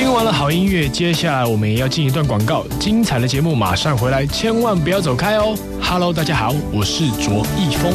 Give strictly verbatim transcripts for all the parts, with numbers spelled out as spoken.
听完了好音乐，接下来我们也要进一段广告，精彩的节目马上回来，千万不要走开哦。Hello， 大家好，我是卓一峰。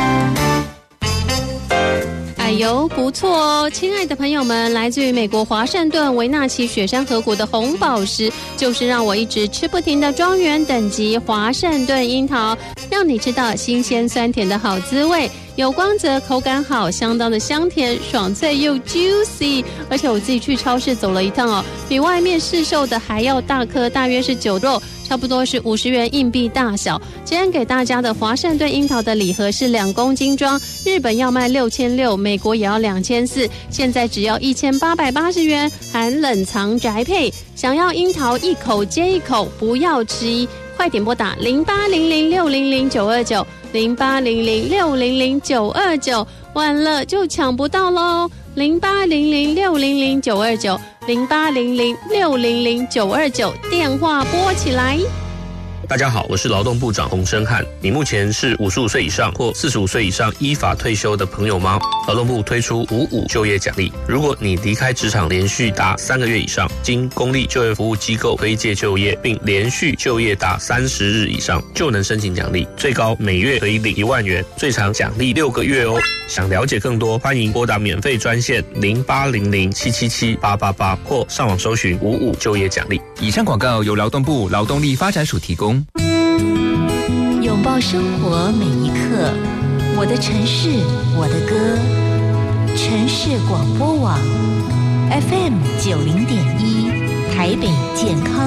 哎呦，不错哦！亲爱的朋友们，来自于美国华盛顿维纳奇雪山河谷的红宝石，就是让我一直吃不停的庄园等级华盛顿樱桃，让你吃到新鲜酸甜的好滋味。有光泽，口感好，相当的香甜爽脆又 juicy， 而且我自己去超市走了一趟哦，比外面市售的还要大颗，大约是九肉，差不多是五十元硬币大小。今天给大家的华盛顿樱桃的礼盒是两公斤装，日本要卖六千六，美国也要两千四，现在只要一千八百八十元，含冷藏宅配。想要樱桃一口接一口，不要迟疑，快点拨打零八零零六零零九二九。零八零零六零零九二九，晚了就抢不到喽！零八零零六零零九二九，零八零零六零零九二九，电话拨起来。 大家好，我是劳动部长洪申翰。你目前是五十五岁以上或四十五岁以上依法退休的朋友吗？劳动部推出五五就业奖励，如果你离开职场连续达三个月以上，经公立就业服务机构推介就业，并连续就业达三十日以上，就能申请奖励，最高每月可以领一万元，最长奖励六个月哦。想了解更多，欢迎拨打免费专线零八零零七七七八八八，或上网搜寻五五就业奖励。 以上广告由劳动部劳动力发展署提供。 拥抱生活每一刻，我的城市，我的歌。城市广播网 F M 九零点一，台北健康